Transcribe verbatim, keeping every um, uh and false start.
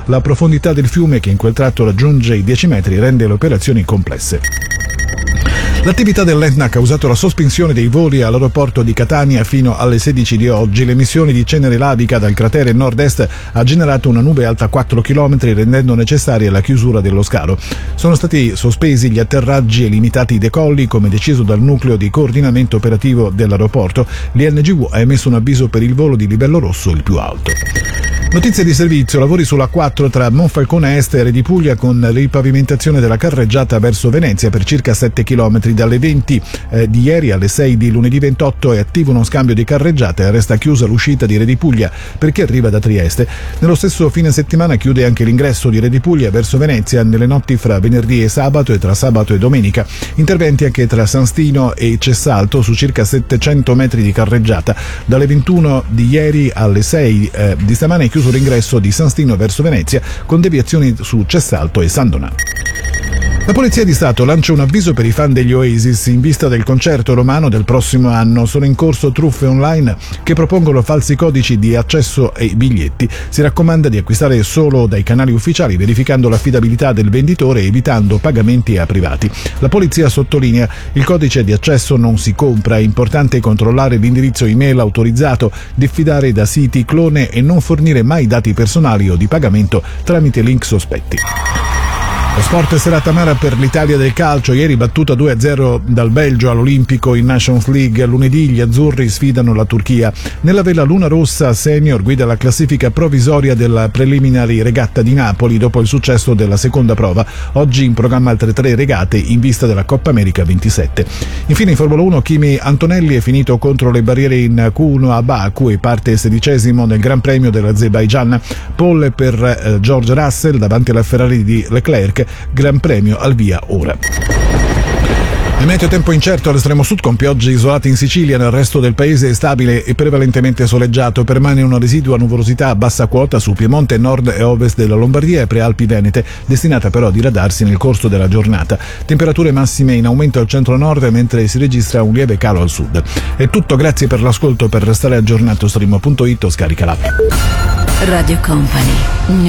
La profondità del fiume, che in quel tratto raggiunge i dieci metri, rende le operazioni complesse. L'attività dell'Etna ha causato la sospensione dei voli all'aeroporto di Catania fino alle sedici di oggi. L'emissione di cenere lavica dal cratere nord-est ha generato una nube alta quattro chilometri, rendendo necessaria la chiusura dello scalo. Sono stati sospesi gli atterraggi e limitati i decolli, come deciso dal nucleo di coordinamento operativo dell'aeroporto. L'I N G V ha emesso un avviso per il volo di livello rosso, il più alto. Notizie di servizio: lavori sulla quattro tra Monfalcone Est e Re di Puglia, con ripavimentazione della carreggiata verso Venezia per circa sette chilometri. Dalle venti eh, di ieri alle sei di lunedì ventotto è attivo uno scambio di carreggiate e resta chiusa l'uscita di Re di Puglia per chi arriva da Trieste. Nello stesso fine settimana chiude anche l'ingresso di Re di Puglia verso Venezia nelle notti fra venerdì e sabato e tra sabato e domenica. Interventi anche tra San Stino e Cessalto su circa settecento metri di carreggiata. Dalle ventuno di ieri alle sei eh, di stamane è chiuso l'ingresso di San Stino verso Venezia, con deviazioni su Cessalto e San Donato. La Polizia di Stato lancia un avviso per i fan degli Oasis in vista del concerto romano del prossimo anno. Sono in corso truffe online che propongono falsi codici di accesso ai biglietti. Si raccomanda di acquistare solo dai canali ufficiali, verificando l'affidabilità del venditore e evitando pagamenti a privati. La polizia sottolinea: il codice di accesso non si compra, è importante controllare l'indirizzo email autorizzato, diffidare da siti clone e non fornire mai dati personali o di pagamento tramite link sospetti. Lo sport è serata amara per l'Italia del calcio, ieri battuta due a zero dal Belgio all'Olimpico in Nations League. Lunedì gli azzurri sfidano la Turchia. Nella vela Luna Rossa Senior guida la classifica provvisoria della preliminari regatta di Napoli dopo il successo della seconda prova. Oggi in programma altre tre regate in vista della Coppa America ventisette. Infine in Formula uno Kimi Antonelli è finito contro le barriere in Q uno a Baku e parte sedicesimo nel Gran Premio dell'Azerbaigian. Pole per eh, George Russell davanti alla Ferrari di Leclerc. Gran Premio al via ora. Il meteo tempo incerto all'estremo sud con piogge isolate in Sicilia. Nel resto del paese è stabile e prevalentemente soleggiato. Permane una residua nuvolosità a bassa quota su Piemonte, nord e ovest della Lombardia e prealpi venete, destinata però a diradarsi nel corso della giornata. Temperature massime in aumento al centro-nord, mentre si registra un lieve calo al sud. È tutto, grazie per l'ascolto. Per restare aggiornato stream punto it o scarica l'app. Radio Company.